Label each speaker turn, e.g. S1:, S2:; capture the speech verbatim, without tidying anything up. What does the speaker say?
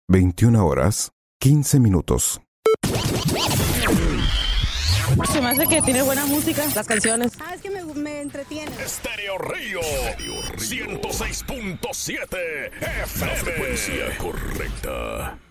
S1: veintiuna horas, quince minutos.
S2: Se me hace que tiene buena música, las canciones.
S3: Ah, es que me, me entretiene.
S4: Estéreo Río, ciento seis punto siete F M. La frecuencia correcta.